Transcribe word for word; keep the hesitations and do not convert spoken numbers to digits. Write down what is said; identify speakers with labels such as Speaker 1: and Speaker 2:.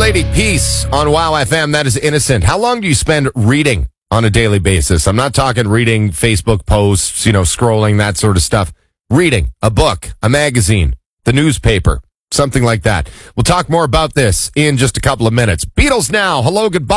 Speaker 1: Lady Peace on Wow F M. That is Innocent. How long do you spend reading on a daily basis? I'm not talking reading Facebook posts, you know, scrolling, that sort of stuff. Reading a book, a magazine, the newspaper, something like that. We'll talk more about this in just a couple of minutes. Beatles now. Hello, goodbye.